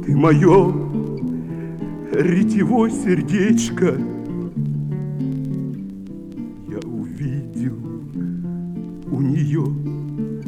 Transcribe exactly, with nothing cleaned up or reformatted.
Ты мое ретевое сердечко, я увидел у нее